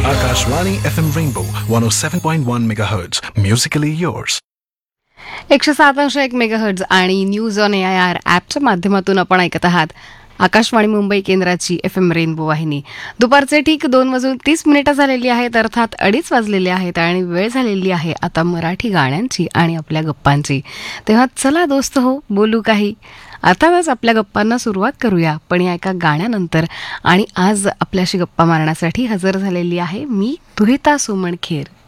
Akashvani FM Rainbow 107.1 MHz. Musically yours. 107.1 megahertz आणि news on AIR ॲपच्या माध्यमातून आपण ऐकत आहात आकाशवाणी मुंबई केंद्राची FM रेनबो वाहिनी. दुपारचे ठीक 2:30 झालेली आहेत, अर्थात 2:30 वाजलेले आहेत आणि वेळ झालेली आहे आता मराठी गाण्यांची आणि आपल्या गप्पांची. तेव्हा चला दोस्त हो, बोलू काही. अर्थातच आपल्या गप्पांना सुरुवात करूया, पण या एका गाण्यानंतर. आणि आज आपल्याशी गप्पा मारण्यासाठी हजर झालेली आहे मी तुहिता सुमन खेर.